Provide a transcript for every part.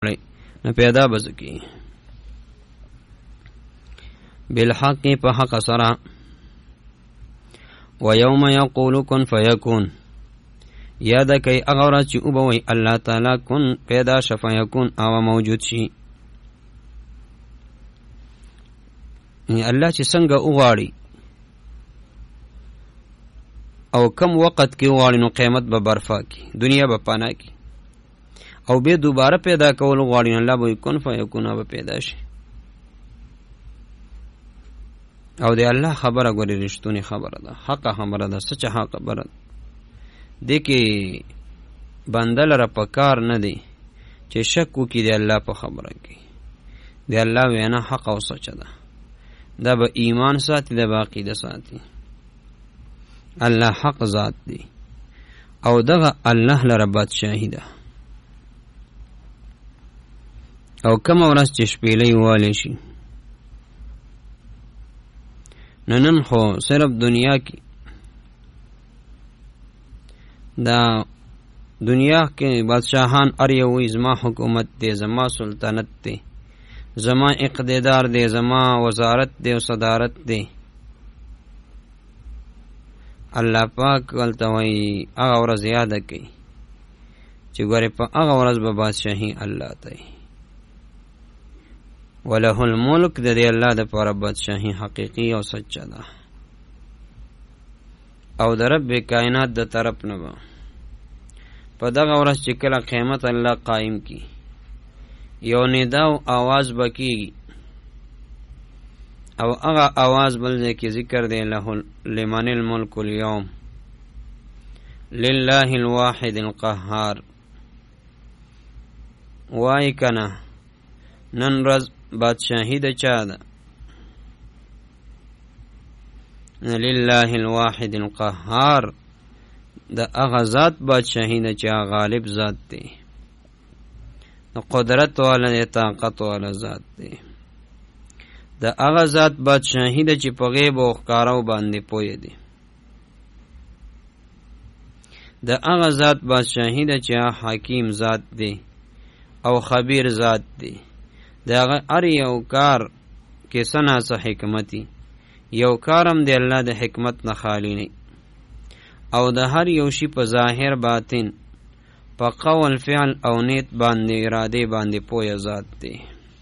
نه پیدا بزکی بالحق په حق سره و یوم یقول کن فیکون یاد کئی اغورا چی اوبوی اللہ تعالی کن پیدا شفیکون آوا موجود شي الله چې څنګه وغواړي او کم وخت کې وغواړي نو قیامت به برفا کی دنیا به پانا کی او به دوباره پیدا کول غواړي الله به کن فیکون به پیدا شي او دی الله خبره ګوري رښتونی خبره ده حق خبره ده سچ حق خبره ده کې بنده لره پکار نه دی چې شک وکړي دی الله په خبره کې دی الله وینا حق او سچ ده دا به ایمان ساتي دا به عقیده ساتي الله حق ذات دی او دغه الله لره بادشاهي ده او کوم ورځ چې شپېلې والی شي نن خو صرف دنیا کی دا دنیا کې بادشاہان اریوی زما حکومت دی زما سلطنت دی زما اقتدار دی زما وزارت دی و صدارت دی الله پاک ولتوی هغه ورځ یاد کړي چې ګوره په هغه ورځ به بادشاہي الله ته وله الملک د دې الله د پر بادشاہي حقيقي او سچا ده او د رب کائنات د طرف نه به په دغه ورځ چې کله قیامت الله قائم کی یو ندا او आवाज بکی او هغه आवाज بل کې ذکر دی له لمن الملك اليوم لله الواحد القهار وای کنه نن ورځ بادشاہی د چا ده لله الواحد القهار د هغه ذات بادشاہی نه چې غالب ذات دی د قدرت والا د طاقت والا ذات دی د هغه ذات بادشاہی د چې په غیب او ښکارو باندې پوهه دی د هغه ذات بادشاہی د چې حکیم ذات دی او خبیر ذات دی د هغه هر یو کار کې سنا څه حکمتي یو کارم دی الله د حکمت نه خالی نه او د هر یو شی په ظاهر باطن په قول فعل او نیت باندې اراده باندې پوهه ذات دی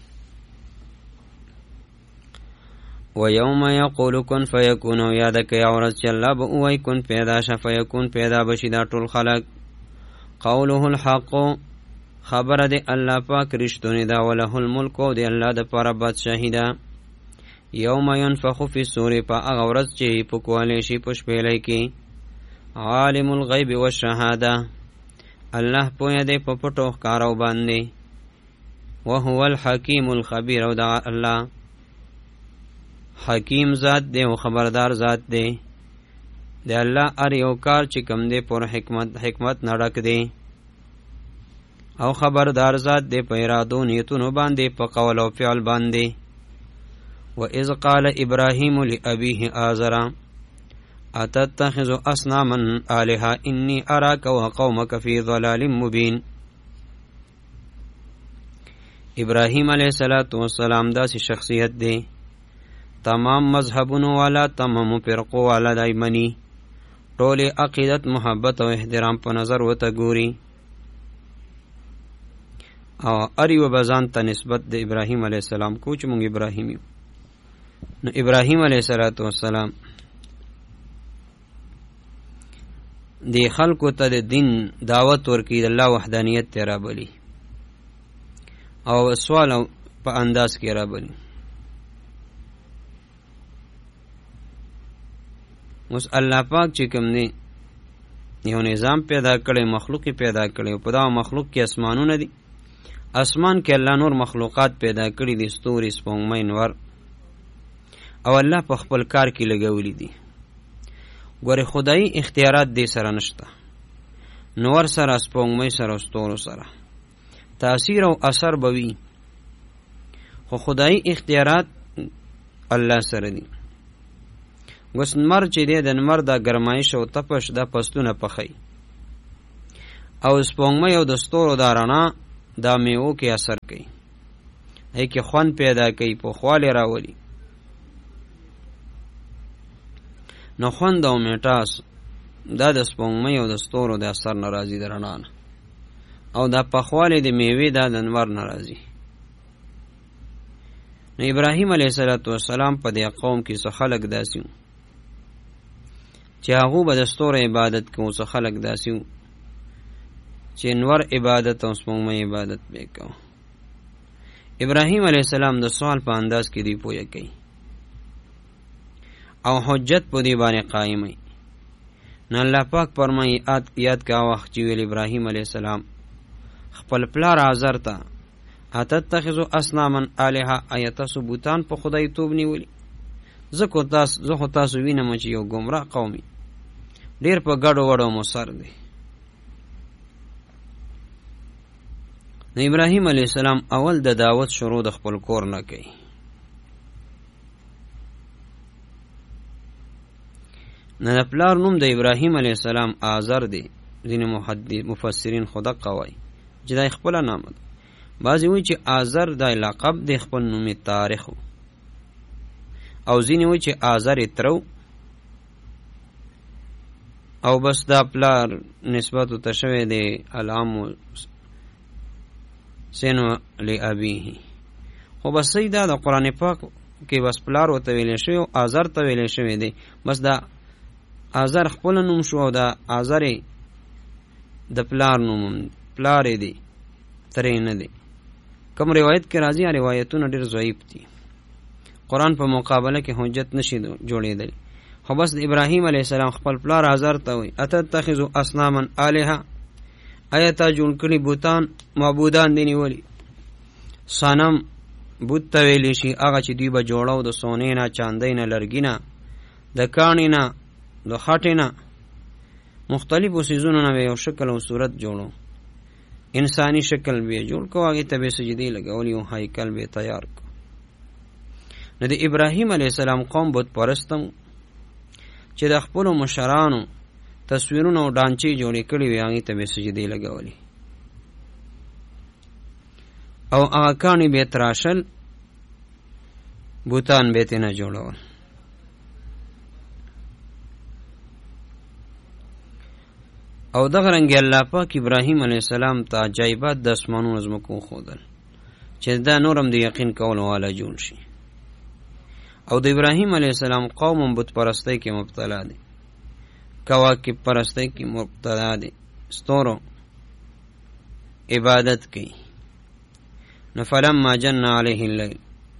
و یوم یقول کن فیکون یاد کړه اورز چې الله به وای کن پیدا شه فیکون پیدا بشي دا ټول خلق قوله الحق خبر دی الله پاک رښتونی دا وله الملک او دی الله د پر بادشاہی دا یوم ينفخ فی الصور په هغه ورځ چې په کواله شي په شپېلې کې عالم الغیب والشهاده الله پوهه دی په پټو ښکارو باندې وهو الحکیم الخبیر او دا الله حکیم ذات دی او خبردار ذات دی دی الله هر یو کار چې کوم دی پر حکمت نه ډک دی او خبردار ذات دی په ارادو نیتونو باندې په قول او فعل باندې و اذ قال ابراهیم لابيه آزر اتتخذ اصناما الها انی اراک وقومک فی ضلال مبین ابراهیم علیہ الصلوۃ والسلام داسې شخصیت دی تمام مذهبونو والا تمام فرقو والا دایمنی ټول عقیدت محبت او احترام په نظر وته ګوري او اریو بزان ته نسبت د ابراهیم علیہ السلام کو چې مونږ ابراهیم یو نو ابراهیم علیہ الصلوۃ والسلام دی خلکو ته د دین دعوت ورکړي د الله وحدانیت ته رابلی او سوال په انداز کې رابلی اوس الله پاک چې کوم دی یو نظام پیدا کړي مخلوق پیدا کړي په دا مخلوق کې اسمانونه دي اسمان کې الله نور مخلوقات پیدا کړي دي ستوري سپوږمۍ نور او الله په خپل کار کې لګولې دي ګوره خدای اختیارات دې سره نشته نور سره سپوږمۍ سره ستورو سره تاثیر او اثر بوي خو خدای اختیارات الله سره دي وس نمر چې دې د نمر د ګرمایش او تپش د پستونه پخې او سپوږمۍ او د ستورو د رڼا دا میوو کې اثر کوي، ای کې خوند پیدا کوي، پوخوالی راولي. نو خوند او میټاس دا د سپوږمۍ او د ستورو د اثر نه راځي، د رڼا نه. او دا پخوالی د میوې دا د انور نه راځي. نو ابراهیم علیه السلام په دې قوم کې څه خلک داسې وو چې هغو به د ستورو عبادت کوو، څه خلک داسې وو چې انور عبادت او سپوږمۍ عبادت به کوو. ابراهیم علیه السلام د سوال په انداز کې دی پوهه کوي او حجت په دې باندې قائمي. نو الله پاک فرمایي یاد کا وخت چې ویل ابراهیم علیه السلام خپل پلار آزر ته اتتخذوا اصناما الها، آیت ثبوتان په خدای توب نیولي. زه خو تاسو وینم چې یو گمراه قومي ډیر په ګډو وډو مصر دی. نو ابراهیم علیه السلام اول د دعوت شروع د خپل کور نه کوي. نه د پلار نوم د ابراهیم علیه السلام آزر دی. ځینې مفسرین خدا قوای چې دا خپل نام ده. بعضې وایي چې آزر دا لقب دی، خپل نوم طارق و. او ځینې وایي چې آزر ترو او بس دا پلار نسبت ته شوی دی العام سینو لابیه. خو بس صحیح دا د قرآن پاک کې بس پلار ورته ویلی شوی او آزر ته ویلی شوی دی. بس دا آزر خپل نوم شو او دا آزر د پلار نوم، پلار دی ترې نه دی. کوم روایت کې راځي روایتونه ډېر ضعیف دي، قرآن په مقابله کې حجت نشي جوړېدلی. خو بس د ابراهیم علیه السلام خپل پلار آزر ته وایي اتتخذوا اصناما الها، آیا تا جوړ کړي بوتان معبودان دی نیولي. صنم بوت ته ویلی شي هغه چې دوی به جوړو د سونې نه، چاندۍ نه، لرګي نه، د کاڼي نه، د خټې نه، مختلفو څیزونو نه به یو شکل او صورت جوړو، انسانی شکل به جوړ کو، هغې ته به سجدې لګولي او هیکل به تیار کو. نو د ابراهیم علیه السلام قوم بت پرستم چې د خپلو مشرانو تصویرونه او ډانچې جوړې کړې وې، هغې ته به سجدې لګولي او هغه کاڼي به تراشل، بوتان به ترې نه جوړول. او دغه رنګې الله پاک ابراهیم علیه السلام ته عجایبات د اسمانونو ځمکو وښودل چې دا نور هم د یقین کولو والا جوړ شي. او د ابراهیم علیه السلام قوم هم بت پرستۍ کې مبتلا دی، کواکب پرستۍ کې مبتلا دی، ستورو عبادت کوي. نو فلما جن علیه اللیل،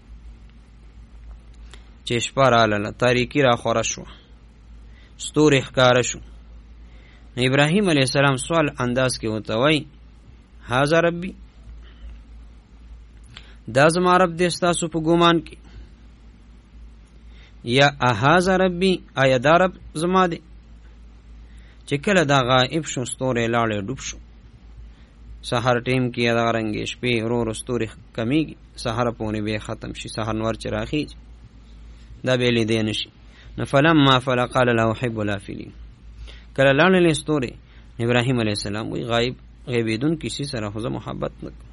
چې شپه راغله، تاریکي را خوره شوه، ستوري ښکاره شو. نو ابراهیم علیه السلام سوال انداز کې ورته وایي هذا ربي، دا زما رب دی ستاسو په ګمان کې، یا هذا ربي، آیا دا رب زما دی. چې کله دا غائب شو، ستوري لاړې ډوب شو. سحر ټیم کې دغه رنګې شپې ورو ورو ستوري کمیږي، سحر پورې به ختم شي، سحر نور چې راخیږي دا به لیدی نشي. نو فلما فلا قال لا احب الافلین، کله لاړلې ستوري ابراهیم علیه السلام وی غیبیدون کسی سره خو زه محبت نه کوم،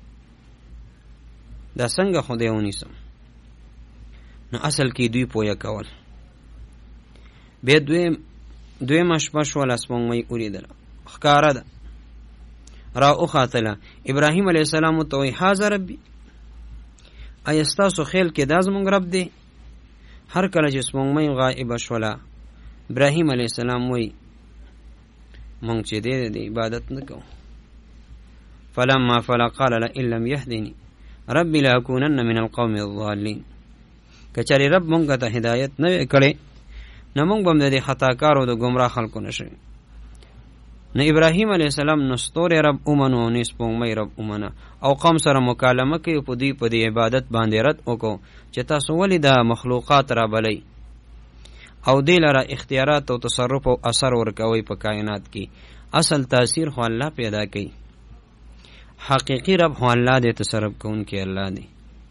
دا څنګه خدای ونیسم. نو اصل کې دوی پوهه کول. بیا دویمه شپه شوله، سپوږمۍ ولیدله، ښکاره ده، را وخاتله. ابراهیم علیه السلام ورته وایي هذا ربي، آیا ستاسو خیل کې دا زموږ رب دی. هر کله چې سپوږمۍ غایبه شوله، ابراهیم علیه السلام وایي مونږ چې دی د عبادت نه کوو. فلما فلا قال لئن لم يهدني ربي لاكونن من القوم الضالين، کچری رب مونږ ته هدایت نه وی کړي نو مونږ به هم د دې خطاکارو د ګمراه خلکو نه شو. نو ابراهیم علیه السلام نو ستوري رب ومنو او نه سپوږمۍ رب ومنه، او قوم سره مکالمه کوي، په دوی په دې عبادت باندې رد وکړو چې تاسو ولې دا مخلوقات را بلئ او دې لره اختیارات او تصرف او اثر ورکوي په کائنات کې. اصل تاثیر خو الله پیدا کوي، حقیقی رب خو الله دې تصرف کوونکی الله دی.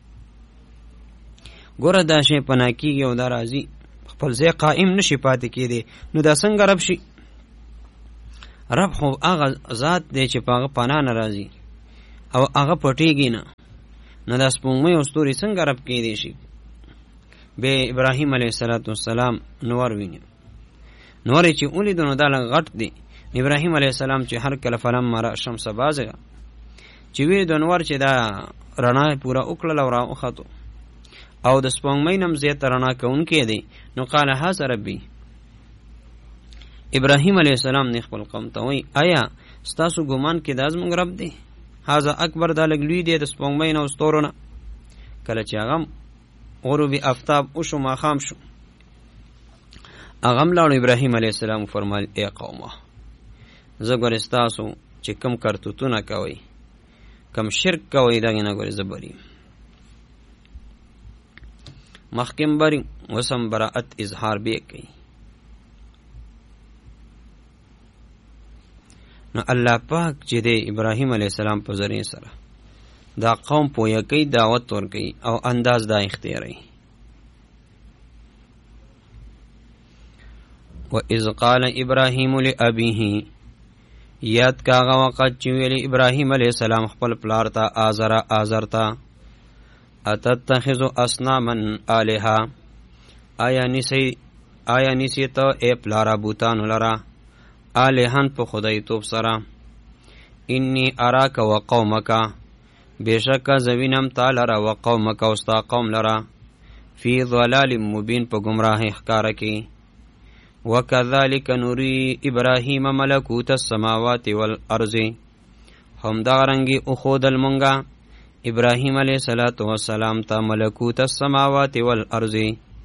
ګوره دا شی پناه کېږي او دا راځي خپل ځای قائم نشي پاتې کېدی، نو دا څنګه رب شي؟ رب خو هغه ذات دی چې په هغه پناه نه راځي، او هغه پټیږي نه، نو دا سپوږمۍ او ستوري څنګه رب کېدی شي؟ به ابراهیم علیه السلام نور ویني، نور چې ولید نو دا لږ غټ دی. ابراهیم علیه السلام چې هر کله فلما را الشمس بازغه چې وی د نور چې دا رڼا پورا وکړه او راوخته او د سپوږمۍ نم زیات رڼا کوونکی دی، نو قال هذا ربي. ابراهیم علیه السلام نه خپل قوم ته وی آیا ستاسو ګمان کې دا زموږ رب دی؟ هذا اکبر، دا لږ لوی دی د سپوږمۍ نه او ستورو نه. کله چې هغه غروب آفتاب وشو ماښام شو، هغه هم لاړو. ابراهیم علیه السلام فرمایل ای قومه، زه ګورې ستاسو چې کم کرتوتونه کوئ، کم شرک کوئ، دغې نه ګورې زه بریم، مخکې م بریم، اوس هم براعت اظهار بیا کوي. نو الله پاک چې دی ابراهیم علیه السلام په ذریعه سره دا قوم پویه کوي، دعوت ورکوي او انداز دا اختیاروي. وَإِذْ قَالَ إِبْرَاهِيمُ لِأَبِيهِ، یاد کاغه وقت چې ویلی ابراهیم علیه السلام خپل پلار ته آزر ته اتتخذ اصناما آلهه، آیا نیسی ته ای پلارا بوتانو لرا آلهان په خدای توب سره. انی اراک و قومک، بیشک زوینم تا لرا و قومک استا قوم لرا فی ضلال مبین په گمراه ښکاره کې. وکذالک نوری ابراهیم ملکوت السماوات والارض، همدارنګې اخودل مونږه ابراهیم علیه السلام ته ملکوت السماوات والارض،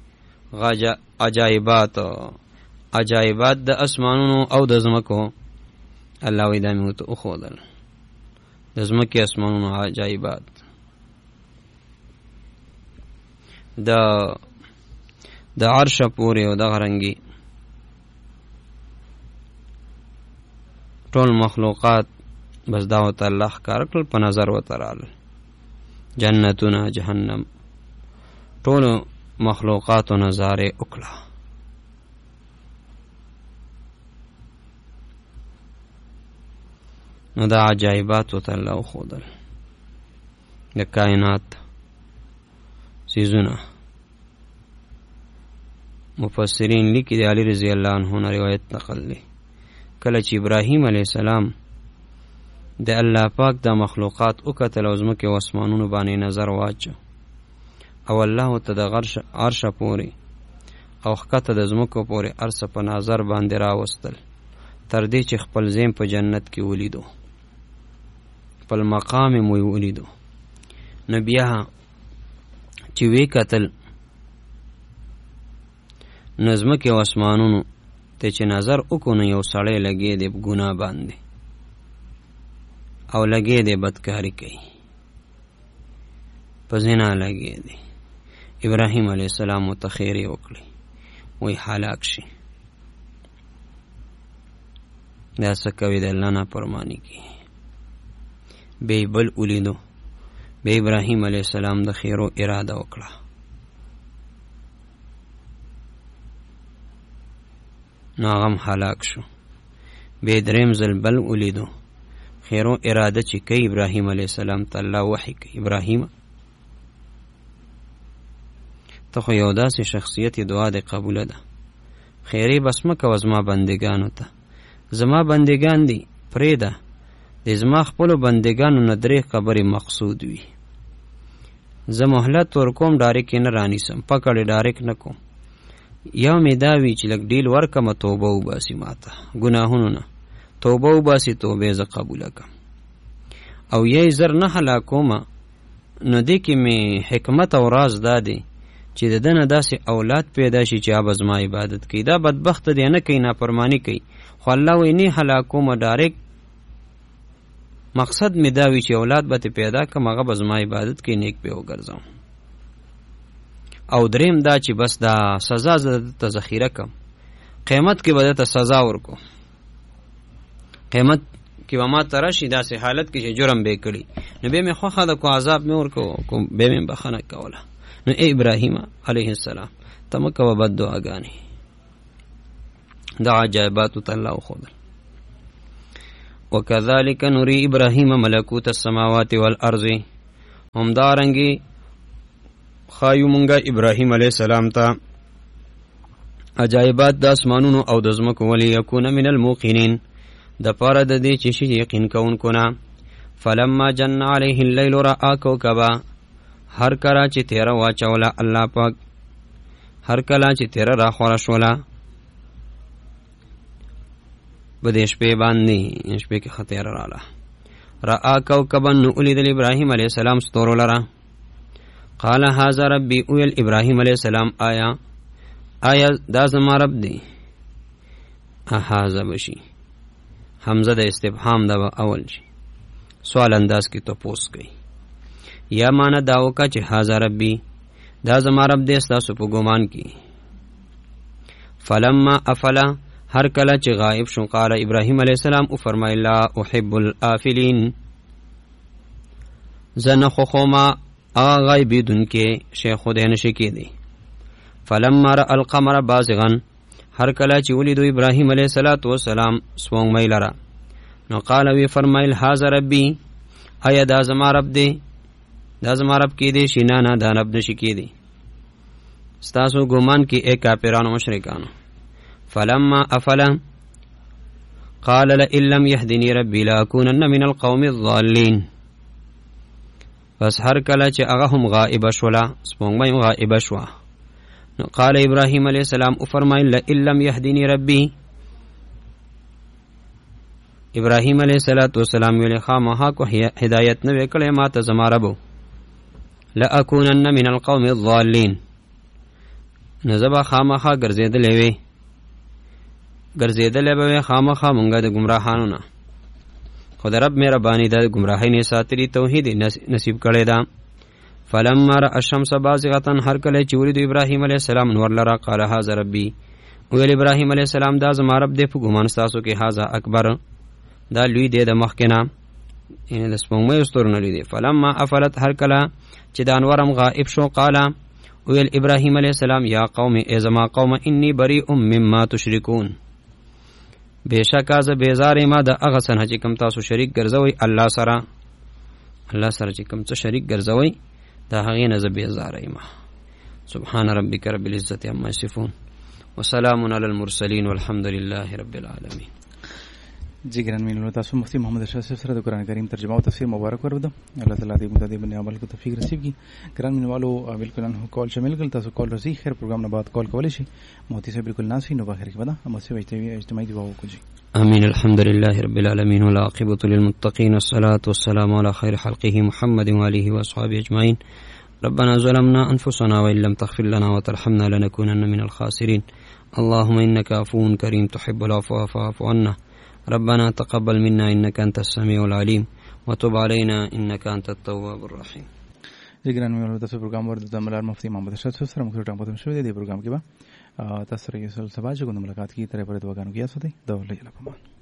عجایبات د اسمانونو او د ځمکو. الله وی دا مې ورته اخودل، د ځمکې اسمانونو عجایبات. د عرشه پورې او دغه رنګې ټول مخلوقات بس دا ورته الله ښکاره کړل، په نظر ورته رالل. جنتونه، جهنم، ټولو مخلوقاتو نظارې وکړه. نو دا عجایبات ورته الله وښودل، د کائنات څیزونه. مفسرین لیکي د علی رضی الله عنه نه روایت نقل دی، کله چې ابراهیم علیه السلام د الله پاک د مخلوقات وکتل او ځمکې او اسمانونو باندې نظر واچو او الله ورته د عرشه پورې او ښکته د ځمکو پورې ارسه په نظر باندې راوستل، تر دې چې خپل ځای په جنت کې ولیدو، خپل مقام یې مو ولیدو. نو بیا چې وی کتل نو ځمکې او اسمانونو ته چې نظر وکړو، نو یو سړی لګی دی په ګناه باندې او لګی دی بدکاري کوي، په زنا لګی دی. ابراهیم علیه السلام ورته خیرې وکړې، وی هلاک شي، دا څه کوي، د الله نافرماني کوي. بیا بل ولیدو، بیا ابراهیم علیه السلام د خیرو اراده وکړه، نو هغه هم هلاک شو. بیا دریم ځل بل ولیدو، خیرو اراده چې کوي ابراهیم علیه السلام ته الله وحی کوي، ابراهیم ته خو یو داسې شخصیت دعا دې قبوله ده، خیرې بس مه کوه زما بندګانو ته، زما بندګان دي پرېږده، د زما خپلو بندګانو نه درې خبرې مقصود وي. زه مهلت ورکوم، ډارک یې نه رانیسم، پکړ یې ډارک نه کوم. یو مې دا وي چې لږ ډیل ورکمه، توبه وباسي ماته ګناهونو نه، توبه وباسي، توبې زه قبوله کړم. او یې زر نه هلاکومه، نو دې کې مې حکمت او راز دا دی چې د ده نه داسې اولاد پیدا شي چې هغه زما عبادت کوي. دا بدبخته دی، نه کوي، نافرماني کوي، خو الله وایي نه هلاکومه، ډایرکټ مقصد مې دا وي چې اولاد به پیدا کړم، هغه به زما عبادت کوي، نیک پې وګرځم. او دریم دا چې بس دا سزا زه ته ذخیره کړم، قیامت کې به ده ته سزا ورکو، قیامت کې به ما ته راشي داسې حالت کې چې جرم به یې کړي، نو بیا مې خوښه ده، کو عذاب مې ورکو، بیا مې بخښنه کوله. نو ای ابراهیم علیه السلام ته مه کوه بد دعاګانې. دا عجایباتو ته الله وښودل. وکذالک نری ابراهیم ملکوت السماوات والارض همدارنګي خایو مونږه ابراهیم علیه السلام ته عجایبات د اسمانونو او د ځمکو وليکون من الموقنین د پاره د دې چې شي یقین کوونکو نه. فلما جن علیه الليل رأى کوكبا هر کله چې تیر واچوله الله پاک هر کله چې تیر را خور شوله بده شپې باندې شپې کې خطر رااله رأى کوكبا نو ولید ابراهیم علیه السلام ستورو لره قال هذا ربي ويل ابراهيم عليه السلام آیا دا زما رب دی هذا بشي حمزه د استفهام دا اول شي سوال انداز کی تو پوس گئی یا معنی داو کا چې هذا ربي دا زما رب دی تاسو په ګمان کی. فلما افلا هر کله چې غائب شو قال ابراهيم عليه السلام او فرمایله لا احب الافلين زنه خوما غایبی دن کے شیخ خدای نشی کی دی. فلما را القمر بازغا هر کله چې ولیدو ابراهیم علیه السلام سپوږمۍ لره نو قال وی فرمایل هذا ربي آیا دا زما رب دی دا زما رب کی دی شینا نه دا رب نشی کی دی ستاسو ګمان کې ایک کافرانو مشرکانو. فلما افلا قال لئن لم يهدني ربي لاكونن من القوم الضالين پس هر کله چې هغه هم غائب شوله سپوږمۍ غائب شوه نو قال ابراهیم علیه السلام او فرمایل لئن لم يهدني ربي ابراهیم علیه السلام ویل خامخا کو هدایت نه وکړې ما ته زما رب لاكونن من القوم الضالين نو زبا خامخا ګرځېدلې به خامخا مونږه د ګمراهانو نه خود رب مهربانی دا گمراهی نه ساتلی توحید نصیب کړی دا. فلما را الشمس بازغه هر کله چې ولید ابراهیم علیه السلام نور لرا قال هذا ربي ویل ابراهیم علیه السلام دا زما رب دی په ګمان تاسو کې هذا اکبر دا لوی دی د مخکنه ان د سپوږمۍ استورنه لري. فلما افلت هر کله چې د انورم غائب شو قال ویل ابراهیم علیه السلام یا قوم ازما قوم انی بریء مما تشركون بیشک از بیزار ما د هغه څه چې کوم تاسو شریک ګرځوي الله سره چې کوم څه شریک ګرځوي دا هغه نه ز بیزار یم. سبحان ربک رب العزة عما یصفون وسلام علی المرسلین والحمد لله رب العالمین. جی ګران مینو تاسو مفتی محمد اشرف صاحب سره د قران کریم ترجمه او تفسیر مبارک ورده الله تعالی دې متدی باندې عمل کو توفیق نصیب کی. ګران مینو والو بالکل ان کال شامل کړل تاسو کال رسی خیر پروګرام نه بعد کال کولای شي مفتی صاحب بالکل ناس نو بخیر کې بدا هم سه وایته اجتماعي دی وو کو جی امين. الحمد لله رب العالمين والعاقبة للمتقين والصلاة والسلام على خير خلقه محمد وآله وأصحابه أجمعين. ربنا ظلمنا أنفسنا وإن لم تغفر لنا وترحمنا لنكونن من الخاسرين. اللهم إنك عفو كريم تحب العفو فاعف عنا. ربنا تقبل منا إنك أنت السميع العليم وتب علينا إنك أنت التواب الرحيم. جګران مې ولوداسو پروګرام ورته د ملار مفتی محمد اشرف صاحب سره موږ ټایم پاتم شوې دی پروګرام کې با تاسو سره یو څه سبا چې کوم ملاقات کی ترې پرې دواګانو کیاسو دی دا ولې لپاره